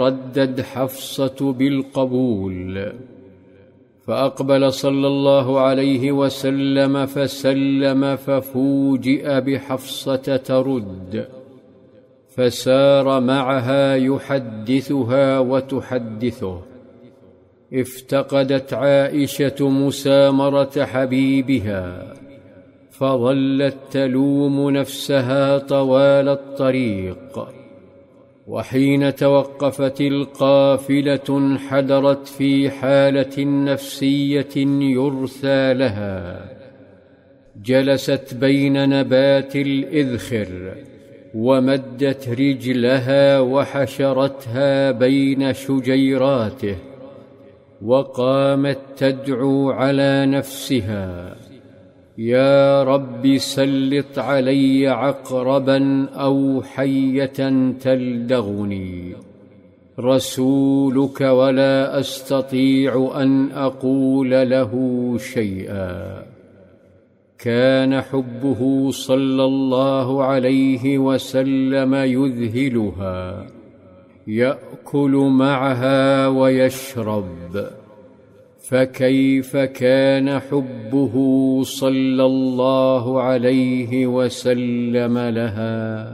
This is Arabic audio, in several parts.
ردد حفصة بالقبول، فأقبل صلى الله عليه وسلم فسلم، ففوجئ بحفصة ترد، فسار معها يحدثها وتحدثه. افتقدت عائشة مسامرة حبيبها، فظلت تلوم نفسها طوال الطريق، وحين توقفت القافلة انحدرت في حالة نفسية يرثى لها. جلست بين نبات الإذخر ومدت رجلها وحشرتها بين شجيراته، وقامت تدعو على نفسها: يا رب سلط علي عقربا أو حية تلدغني، رسولك ولا أستطيع أن أقول له شيئا. كان حبه صلى الله عليه وسلم يذهلها، يأكل معها ويشرب، فكيف كان حبه صلى الله عليه وسلم لها؟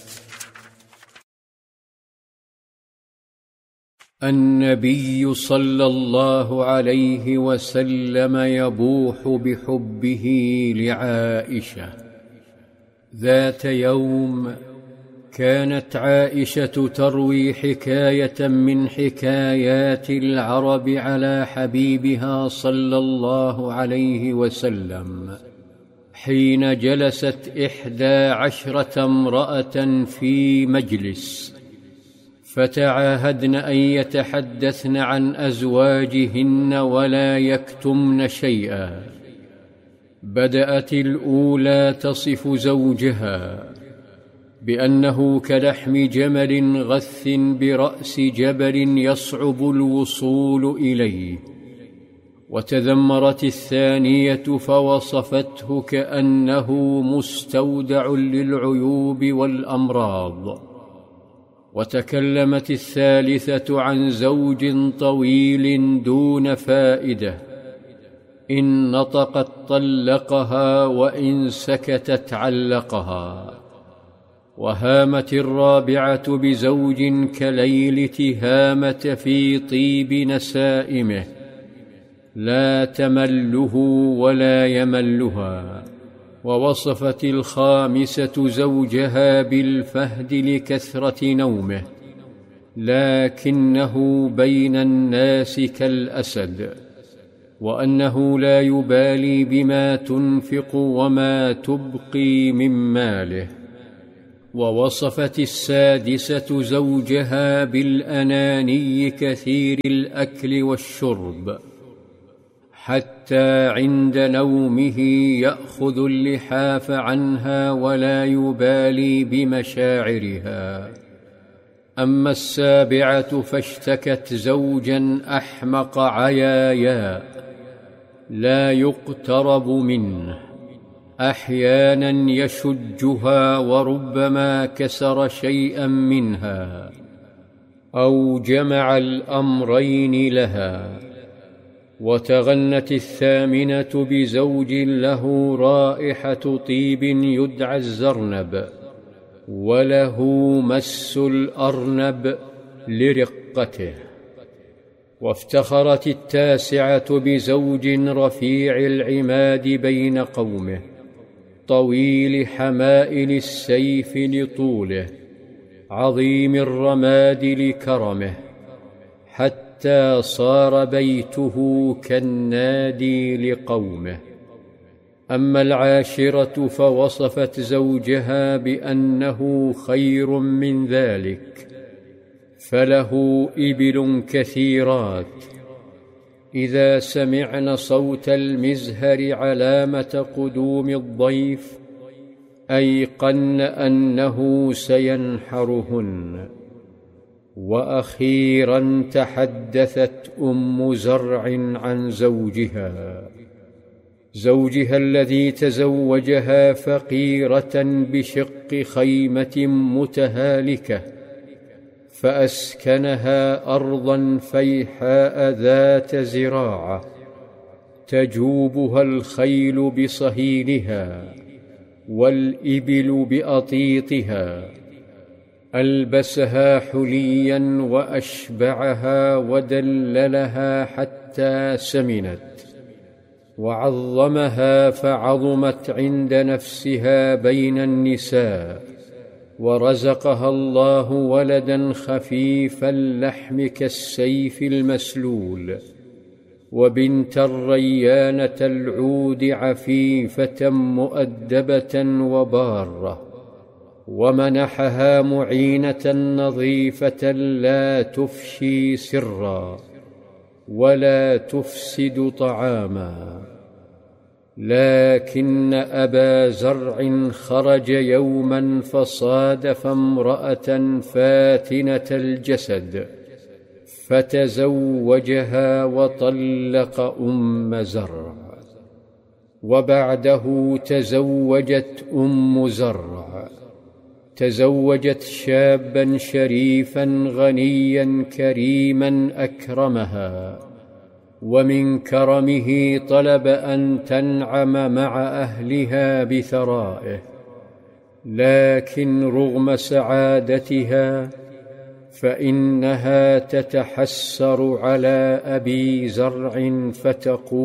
النبي صلى الله عليه وسلم يبوح بحبه لعائشة. ذات يوم كانت عائشة تروي حكاية من حكايات العرب على حبيبها صلى الله عليه وسلم، حين جلست 11 امرأة في مجلس، فتعاهدن أن يتحدثن عن أزواجهن ولا يكتمن شيئا. بدأت الأولى تصف زوجها بأنه كلحم جمل غث برأس جبل يصعب الوصول إليه، وتذمرت الثانية فوصفته كأنه مستودع للعيوب والأمراض، وتكلمت الثالثة عن زوج طويل دون فائدة، إن نطقت طلقها وإن سكتت علقها. وهامت الرابعة بزوج كليل تهامة في طيب نسائمه، لا تمله ولا يملها. ووصفت الخامسة زوجها بالفهد لكثرة نومه، لكنه بين الناس كالأسد، وأنه لا يبالي بما تنفق وما تبقي من ماله. ووصفت السادسة زوجها بالأناني كثير الأكل والشرب، حتى عند نومه يأخذ اللحاف عنها ولا يبالي بمشاعرها. أما السابعة فاشتكت زوجا أحمق عيايا لا يقترب منه، أحيانا يشجها وربما كسر شيئا منها، أو جمع الأمرين لها. وتغنت الثامنة بزوج له رائحة طيب يدعى الزرنب، وله مس الأرنب لرقته. وافتخرت التاسعة بزوج رفيع العماد بين قومه، طويل حمائل السيف لطوله، عظيم الرماد لكرمه، حتى صار بيته كالنادي لقومه. أما العاشرة فوصفت زوجها بأنه خير من ذلك، فله إبل كثيرات، إذا سمعن صوت المزهر علامة قدوم الضيف أيقن أنه سينحرهن. وأخيرا تحدثت أم زرع عن زوجها الذي تزوجها فقيرة بشق خيمة متهالكة، فأسكنها أرضا فيحاء ذات زراعة تجوبها الخيل بصهيلها والإبل بأطيطها، ألبسها حليا وأشبعها ودللها حتى سمنت، وعظمها فعظمت عند نفسها بين النساء، ورزقها الله ولدا خفيف اللحم كالسيف المسلول، وبنت الريانة العود عفيفة مؤدبة وبارة، ومنحها معينة نظيفة لا تفشي سرا ولا تفسد طعاما. لكن أبا زرع خرج يوما فصادف امرأة فاتنة الجسد فتزوجها وطلق أم زرع، وبعده تزوجت أم زرع، تزوجت شابا شريفا غنيا كريما أكرمها، ومن كرمه طلب أن تنعم مع أهلها بثرائه، لكن رغم سعادتها فإنها تتحسر على أبي زرع فتقول: